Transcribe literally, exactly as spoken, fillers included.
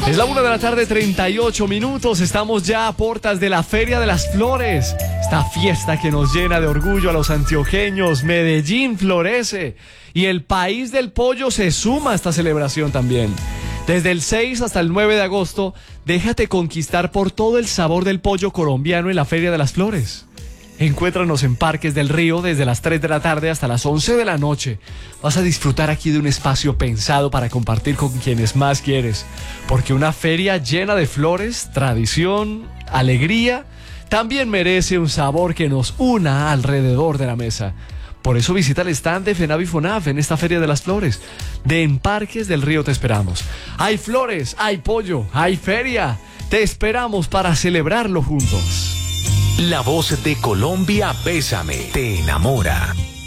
Es la una de la tarde, treinta y ocho minutos. Estamos ya a puertas de la Feria de las Flores. Esta fiesta que nos llena de orgullo a los antioqueños. Medellín florece y el país del pollo se suma a esta celebración también. Desde el seis hasta el nueve de agosto, déjate conquistar por todo el sabor del pollo colombiano en la Feria de las Flores. Encuéntranos en Parques del Río desde las tres de la tarde hasta las once de la noche. Vas a disfrutar aquí de un espacio pensado para compartir con quienes más quieres. Porque una feria llena de flores, tradición, alegría, también merece un sabor que nos una alrededor de la mesa. Por eso visita el stand de FENAVI FONAF en esta Feria de las Flores. De En Parques del Río te esperamos. Hay flores, hay pollo, hay feria. Te esperamos para celebrarlo juntos. La voz de Colombia, Bésame, te enamora.